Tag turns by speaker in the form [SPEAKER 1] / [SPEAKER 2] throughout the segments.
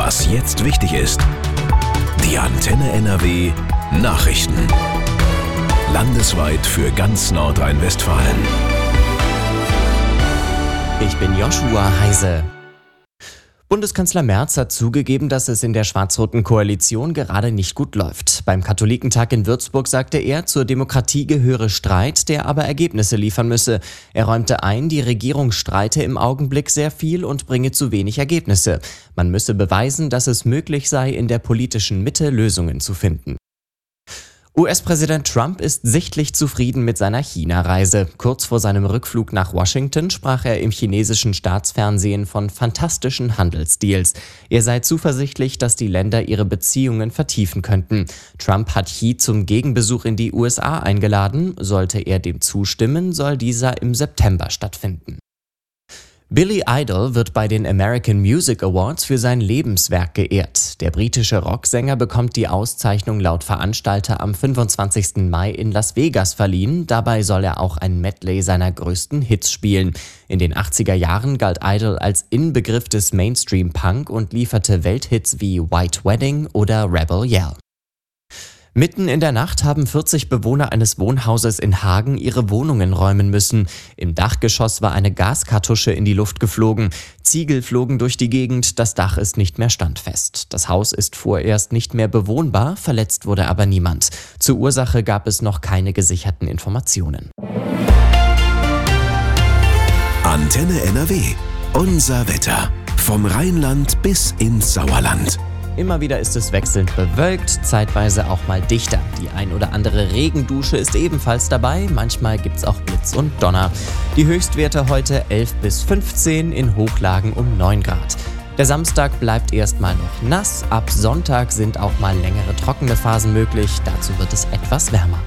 [SPEAKER 1] Was jetzt wichtig ist. Die Antenne NRW Nachrichten. Landesweit für ganz Nordrhein-Westfalen.
[SPEAKER 2] Ich bin Joshua Heise. Bundeskanzler Merz hat zugegeben, dass es in der schwarz-roten Koalition gerade nicht gut läuft. Beim Katholikentag in Würzburg sagte er, zur Demokratie gehöre Streit, der aber Ergebnisse liefern müsse. Er räumte ein, die Regierung streite im Augenblick sehr viel und bringe zu wenig Ergebnisse. Man müsse beweisen, dass es möglich sei, in der politischen Mitte Lösungen zu finden. US-Präsident Trump ist sichtlich zufrieden mit seiner China-Reise. Kurz vor seinem Rückflug nach Washington sprach er im chinesischen Staatsfernsehen von fantastischen Handelsdeals. Er sei zuversichtlich, dass die Länder ihre Beziehungen vertiefen könnten. Trump hat Xi zum Gegenbesuch in die USA eingeladen. Sollte er dem zustimmen, soll dieser im September stattfinden. Billy Idol wird bei den American Music Awards für sein Lebenswerk geehrt. Der britische Rocksänger bekommt die Auszeichnung laut Veranstalter am 25. Mai in Las Vegas verliehen. Dabei soll er auch ein Medley seiner größten Hits spielen. In den 80er Jahren galt Idol als Inbegriff des Mainstream-Punk und lieferte Welthits wie White Wedding oder Rebel Yell. Mitten in der Nacht haben 40 Bewohner eines Wohnhauses in Hagen ihre Wohnungen räumen müssen. Im Dachgeschoss war eine Gaskartusche in die Luft geflogen. Ziegel flogen durch die Gegend, das Dach ist nicht mehr standfest. Das Haus ist vorerst nicht mehr bewohnbar, verletzt wurde aber niemand. Zur Ursache gab es noch keine gesicherten Informationen.
[SPEAKER 1] Antenne NRW. Unser Wetter. Vom Rheinland bis ins Sauerland.
[SPEAKER 2] Immer wieder ist es wechselnd bewölkt, zeitweise auch mal dichter. Die ein oder andere Regendusche ist ebenfalls dabei, manchmal gibt's auch Blitz und Donner. Die Höchstwerte heute 11 bis 15, in Hochlagen um 9 Grad. Der Samstag bleibt erstmal noch nass, ab Sonntag sind auch mal längere trockene Phasen möglich, dazu wird es etwas wärmer.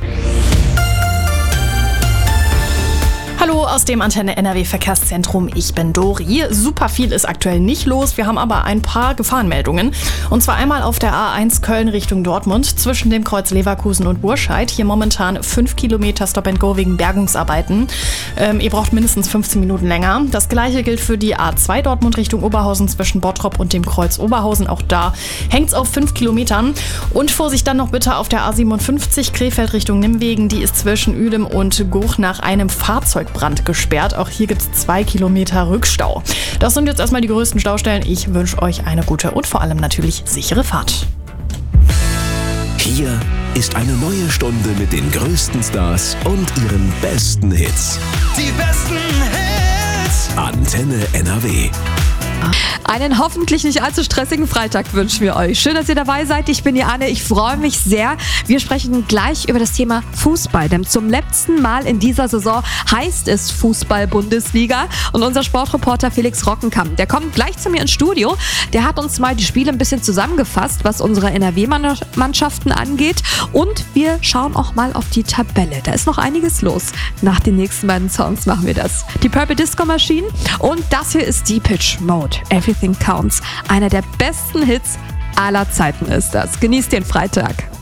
[SPEAKER 3] Hallo aus dem Antenne NRW Verkehrszentrum, ich bin Dori. Super viel ist aktuell nicht los, wir haben aber ein paar Gefahrenmeldungen. Und zwar einmal auf der A1 Köln Richtung Dortmund zwischen dem Kreuz Leverkusen und Burscheid. Hier momentan 5 Kilometer Stop and Go wegen Bergungsarbeiten. Ihr braucht mindestens 15 Minuten länger. Das gleiche gilt für die A2 Dortmund Richtung Oberhausen zwischen Bottrop und dem Kreuz Oberhausen. Auch da hängt's auf 5 Kilometern. Und Vorsicht dann noch bitte auf der A57 Krefeld Richtung Nimwegen. Die ist zwischen Uedem und Goch nach einem Fahrzeugbrand gesperrt. Auch hier gibt es 2 Kilometer Rückstau. Das sind jetzt erstmal die größten Staustellen. Ich wünsche euch eine gute und vor allem natürlich sichere Fahrt.
[SPEAKER 1] Hier ist eine neue Stunde mit den größten Stars und ihren besten Hits.
[SPEAKER 4] Die besten Hits.
[SPEAKER 1] Antenne NRW.
[SPEAKER 5] Einen hoffentlich nicht allzu stressigen Freitag wünschen wir euch. Schön, dass ihr dabei seid. Ich bin die Anne. Ich freue mich sehr. Wir sprechen gleich über das Thema Fußball. Denn zum letzten Mal in dieser Saison heißt es Fußball-Bundesliga. Und unser Sportreporter Felix Rockenkamp, der kommt gleich zu mir ins Studio. Der hat uns mal die Spiele ein bisschen zusammengefasst, was unsere NRW-Mannschaften angeht. Und wir schauen auch mal auf die Tabelle. Da ist noch einiges los. Nach den nächsten beiden Songs machen wir das. Die Purple Disco Machine und das hier ist Depeche Mode. Everything Counts. Einer der besten Hits aller Zeiten ist das. Genießt den Freitag.